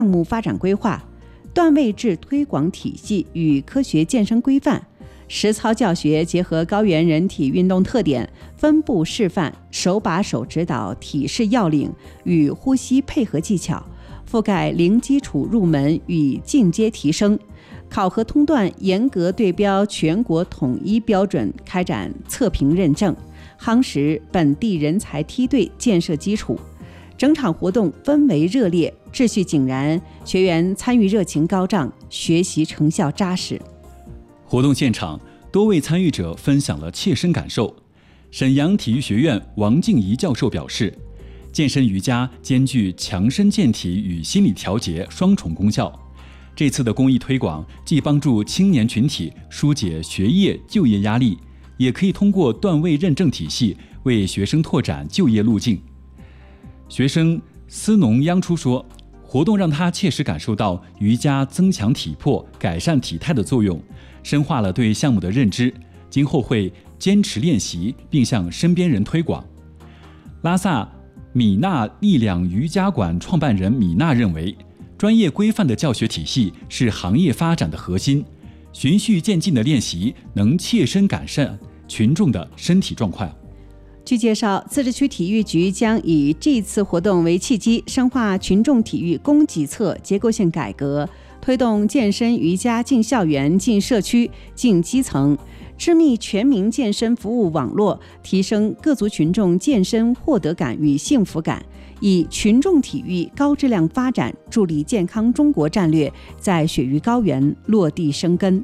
项目发展规划、段位制推广体系与科学健身规范，实操教学结合高原人体运动特点，分步示范，手把手指导体式要领与呼吸配合技巧，覆盖零基础入门与进阶提升。考核通断严格对标全国统一标准，开展测评认证，夯实本地人才梯队建设基础。整场活动氛围热烈，秩序井然，学员参与热情高涨，学习成效扎实。 活动现场，多位参与者分享了切身感受。沈阳体育学院王静怡教授表示，健身瑜伽兼具强身健体与心理调节双重功效。这次的公益推广既帮助青年群体疏解学业就业压力，也可以通过段位认证体系为学生拓展就业路径。学生司农央初说，活动让他切实感受到瑜伽增强体魄、改善体态的作用，深化了对项目的认知，今后会坚持练习并向身边人推广。拉萨米娜力量瑜伽馆创办人米娜认为，专业规范的教学体系是行业发展的核心，循序渐进的练习能切身改善群众的身体状况。 据介绍，自治区体育局将以这次活动为契机，深化群众体育供给侧结构性改革，推动健身瑜伽进校园、进社区、进基层，织密全民健身服务网络，提升各族群众健身获得感与幸福感，以群众体育高质量发展助力健康中国战略在雪域高原落地生根。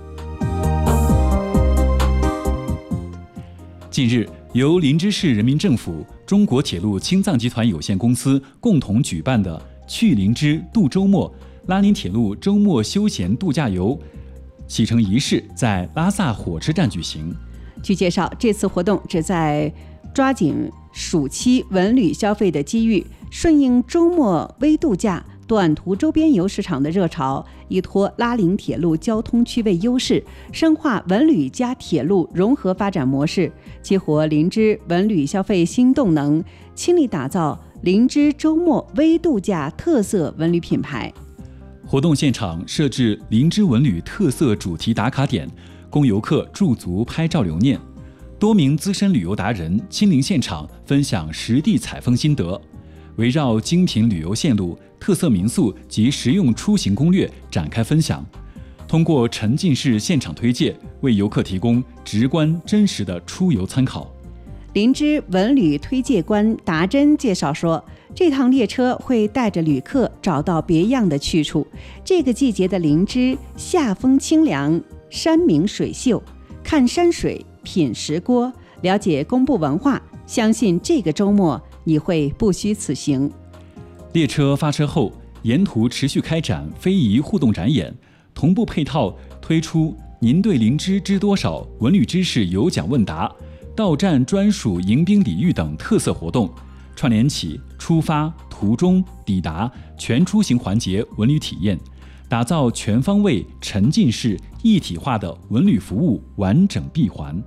近日，由林芝市人民政府、中国铁路青藏集团有限公司共同举办的去林芝度周末拉林铁路周末休闲度假游启程仪式在拉萨火车站举行。 据介绍，这次活动旨在抓紧暑期文旅消费的机遇，顺应周末微度假、短途周边游市场的热潮，依托拉林铁路交通区位优势，深化文旅加铁路融合发展模式，激活林芝文旅消费新动能，倾力打造林芝周末微度假特色文旅品牌。 活动现场设置林芝文旅特色主题打卡点，供游客驻足拍照留念。多名资深旅游达人亲临现场分享实地采风心得，围绕精品旅游线路、特色民宿及实用出行攻略展开分享，通过沉浸式现场推介，为游客提供直观真实的出游参考。 林芝文旅推介官达珍介绍说，这趟列车会带着旅客找到别样的去处。这个季节的林芝，夏风清凉，山明水秀，看山水，品石锅，了解工部文化，相信这个周末你会不虚此行。 列车发车后，沿途持续开展非遗互动展演，同步配套推出您对林芝知多少文旅知识有奖问答、到站专属迎宾礼遇等特色活动，串联起出发、途中、抵达全出行环节文旅体验，打造全方位、沉浸式、一体化的文旅服务完整闭环。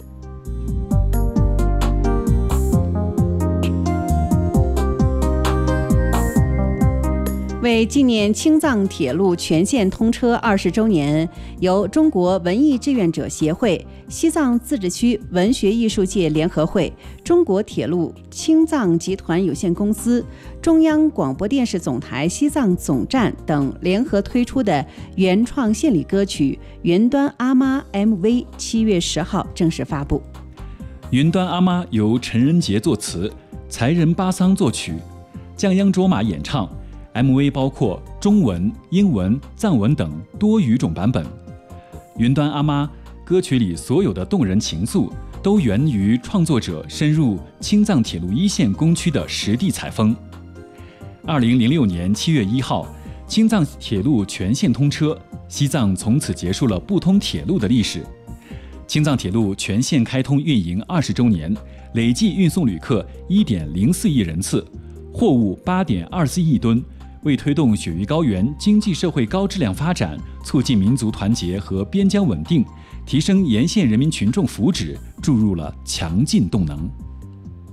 为纪念青藏铁路全线通车20周年，由中国文艺志愿者协会、西藏自治区文学艺术界联合会、中国铁路青藏集团有限公司、中央广播电视总台西藏总站等联合推出的原创献礼歌曲《云端阿妈》MV 7月10号正式发布。 云端阿妈由陈仁杰作词，才仁巴桑作曲，降央卓玛演唱。MV 包括中文、英文、藏文等多语种版本。云端阿妈歌曲里所有的动人情愫，都源于创作者深入青藏铁路1线工区的实地采风。2006年7月1号，青藏铁路全线通车，西藏从此结束了不通铁路的历史。青藏铁路全线开通运营20周年，累计运送旅客1.04亿人次，货物8.24亿吨，为推动雪域高原经济社会高质量发展，促进民族团结和边疆稳定，提升沿线人民群众福祉，注入了强劲动能。